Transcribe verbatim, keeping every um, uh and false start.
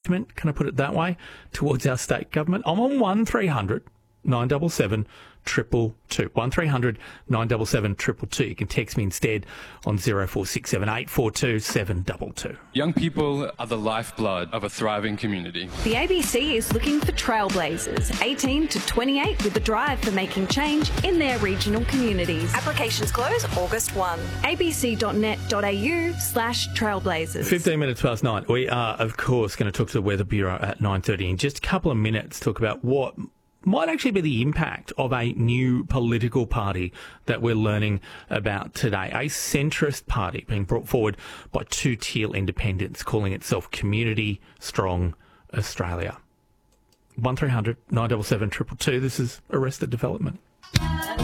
sentiment, can I put it that way, towards our state government? I'm on one three hundred nine seven seven triple two. one three hundred nine seven seven triple two. You can text me instead on zero four six seven eight four two seven two two. Young people are the lifeblood of a thriving community. The A B C is looking for trailblazers, eighteen to twenty-eight, with a drive for making change in their regional communities. Applications close August first. a b c dot net dot a u slash trailblazers. fifteen minutes past nine. We are, of course, going to talk to the Weather Bureau at nine thirty in just a couple of minutes, talk about what might actually be the impact of a new political party that we're learning about today. A centrist party being brought forward by Two Teal Independents, calling itself Community Strong Australia. one three hundred nine seven seven triple two. This is Arrested Development.